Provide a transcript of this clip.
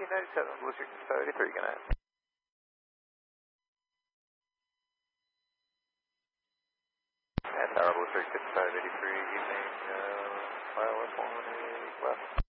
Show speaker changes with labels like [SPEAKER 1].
[SPEAKER 1] 1997, Blue 6583, good night. Tower Blue 6583, evening, mile 1 left.